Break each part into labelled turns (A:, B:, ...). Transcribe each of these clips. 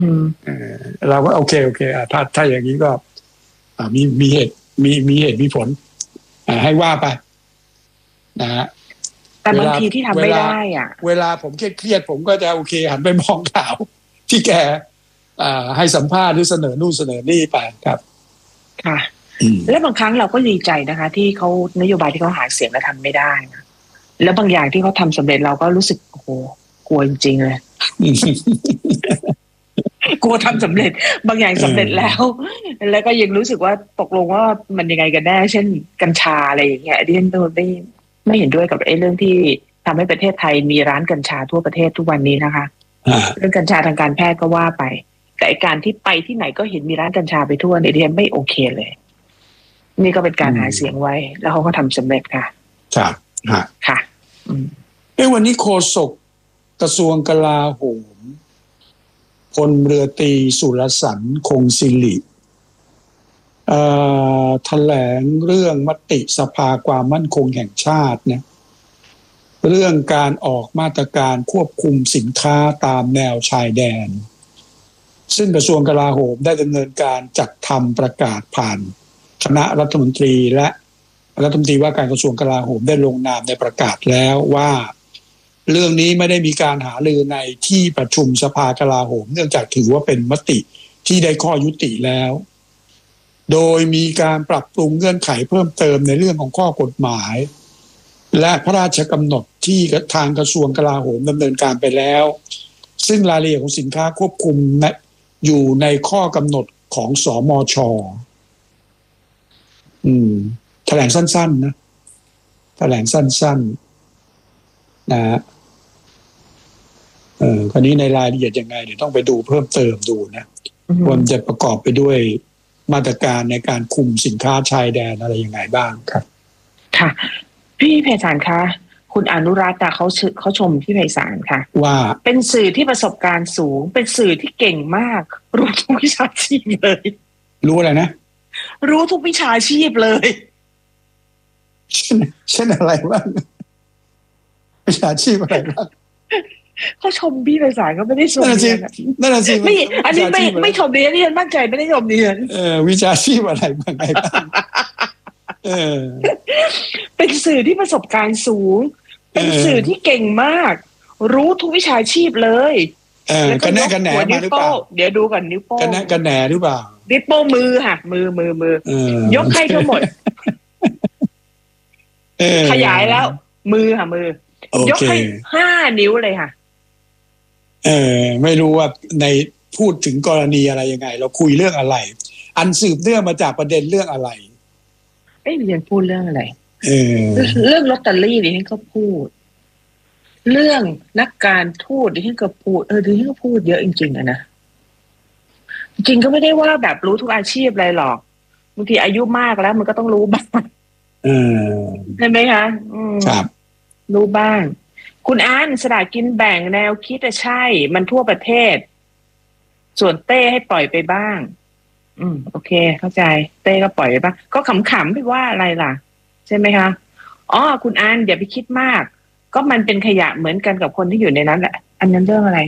A: เราก็โอเคถ้าอย่างนี้ก็มีเหตุมีผลให้ว่าไปนะฮะ
B: แต่บางทีที่ทำไม่ได้อ่ะ
A: เวลาผมเครียดผมก็จะโอเคหันไปมองข่าวที่แกให้สัมภาษณ์หรือเสนอนู่นเสนอนี่ไปครับ
B: ค่ะและบางครั้งเราก็ดีใจนะคะที่เขานโยบายที่เขาหาเสียงแล้วทำไม่ได้นะแล้วบางอย่างที่เขาทำสำเร็จเราก็รู้สึกโอ้โหกลัวจริงๆเลยกลัวทำสำเร็จบางอย่างสำเร็จแล้วก็ยังรู้สึกว่าตกลงว่ามันยังไงกันแน่เช่นกัญชาอะไรอย่างเงี้ยดิฉันไม่เห็นด้วยกับไอ้เรื่องที่ทำให้ประเทศไทยมีร้านกัญชาทั่วประเทศทุกวันนี้นะคะเรื่องกัญชาทางการแพทย์ก็ว่าไปแต่การที่ไปที่ไหนก็เห็นมีร้านกัญชาไปทั่วเนี่ยดิฉันไม่โอเคเลยนี่ก็เป็นการหาเสียงไว้แล้วเขาก็ทำสำเร็จค่ะ
A: ครับ
B: ค่ะ
A: วันนี้โฆษกกระทรวงกลาโหมพลเรือตรีสุรสันต์คงศิริแถลงเรื่องมติสภาความมั่นคงแห่งชาติเนี่ยเรื่องการออกมาตรการควบคุมสินค้าตามแนวชายแดนซึ่งกระทรวงกลาโหมได้ดำเนินการจัดทำประกาศผ่านคณะรัฐมนตรีและรัฐมนตรีว่าการกระทรวงกลาโหมได้ลงนามในประกาศแล้วว่าเรื่องนี้ไม่ได้มีการหารือในที่ประชุมสภากลาโหมเนื่องจากถือว่าเป็นมติที่ได้ข้อยุติแล้วโดยมีการปรับปรุงเงื่อนไขเพิ่มเติมในเรื่องของข้อกฎหมายและพระราชกำหนดที่ทางกระทรวงกลาโหมดำเนินการไปแล้วซึ่งรายละเอียดของสินค้าควบคุมอยู่ในข้อกำหนดของสมช.แถลงสั้นๆนะแถลงสั้นๆนะคราวนี้ในรายละเอียดยังไงเดี๋ยวต้องไปดูเพิ่มเติมดูนะว่ามันจะประกอบไปด้วยมาตรการในการคุมสินค้าชายแดนอะไรยังไงบ้างครับ
B: ค่ะพี่ไพศาลคะคุณอนุรัตน์เขาชมพี่ไพศาลค่ะ
A: ว่า
B: เป็นสื่อที่ประสบการณ์สูงเป็นสื่อที่เก่งมากรู้ทุกวิชาชีพเลย
A: รู้อะไรนะ
B: รู้ทุกวิชาชีพเลย
A: เช่นอะไรบ้างวิชาชีพอะไรบ้าง
B: เขาชมพี่ไพศาลก็ไม่ได้ชม
A: นั่นสิ
B: ไม่อันนี้ไม่ชมดิฉันมั่นใจไม่ได้ชมดิฉัน
A: วิชาชีพอะไรบ้างไงบ้าง
B: เป็นสื่อที่ประสบการณ์สูงเป็นสื่อที่เก่งมากรู้ทุกวิชาชีพเลย
A: กันแน่กันแหนมาหรือเปล่า
B: เดี๋ยวดูก่อนนิ้วโป้ง
A: กันแน่กันแหนหรือเปล่า
B: นิ้วโป้งมือค่ะมือยกให้ทั้งหมดขยายแล้วมือค่ะมือยกให้5 นิ้วเลยค่ะ
A: ไม่รู้ว่าในพูดถึงกรณีอะไรยังไงเราคุยเรื่องอะไรอันสืบเนื่องมาจากประเด็นเรื่องอะไร
B: ดิฉันพูดเรื่องอะไรเรื่องลอตเตอรี่ดิฉันก็พูดเรื่องนักการทูตดิฉันก็พูดดิฉันก็พูดเยอะจริงๆนะจริงก็ไม่ได้ว่าแบบรู้ทุกอาชีพอะไรหรอกบางทีอายุมากแล้วมันก็ต้องรู้บ้างใช่ไหมคะ
A: ครับ
B: รู้บ้างคุณอ่านสลากกินแบ่งแนวคิดใช่มันทั่วประเทศส่วนเต้ให้ปล่อยไปบ้างโอเคเข้าใจเต้ก็ปล่อยไปบ้างก็ขำๆไปว่าอะไรล่ะใช่ไหมคะคุณอ่านอย่าไปคิดมากก็มันเป็นขยะเหมือนกันกับคนที่อยู่ในนั้นแหละอันนั้นเรื่องอะไร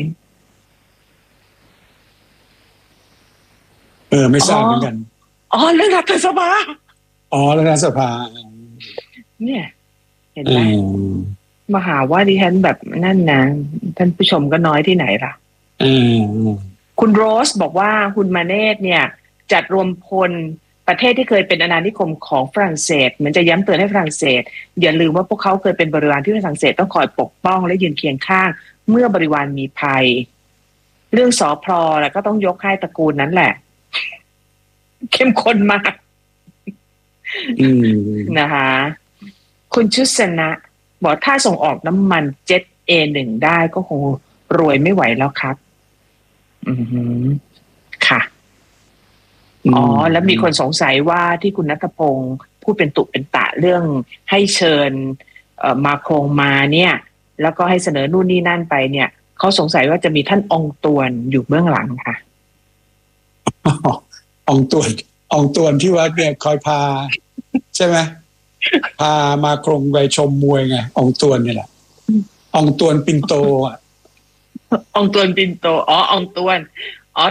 A: ไม่ทราบเหมือนกัน
B: เรื่องรัฐสภา
A: เรื่องรัฐสภา
B: เนี่ยเห็นไหมมาหาว่าดิฉันแบบนั่นนะท่านผู้ชมก็น้อยที่ไหนล่ะคุณโรสบอกว่าคุณมาเนตเนี่ยจัดรวมพลประเทศที่เคยเป็นอาณานิคมของฝรั่งเศสเหมือนจะย้ำเตือนให้ฝรั่งเศสอย่าลืมว่าพวกเขาเคยเป็นบริวารที่ฝรั่งเศสต้องคอยปกป้องและยืนเคียงข้างเมื่อบริวารมีภัยเรื่องสอพลแล้วก็ต้องยกให้ตระกูลนั้นแหละเข้มข้นมากนะคะคุณชุสนะบอกถ้าส่งออกน้ำมันเจ็ต A1 ได้ก็คงรวยไม่ไหวแล้วครับค่ะแล้วมีคนสงสัยว่าที่คุณณัฐพงศ์พูดเป็นตุเป็นตะเรื่องให้เชิญมาโครงมาเนี่ยแล้วก็ให้เสนอนู่นนี่นั่นไปเนี่ยเขาสงสัยว่าจะมีท่านองตวนอยู่เบื้องหลังค่ะ
A: องตวนที่ว่าเนี่ยคอยพาใช่ไหมพามาโครงไปชมมวยไงองตวนนี่แหละองตวนปินโตอ่ะ
B: องตวนปินโตองตวน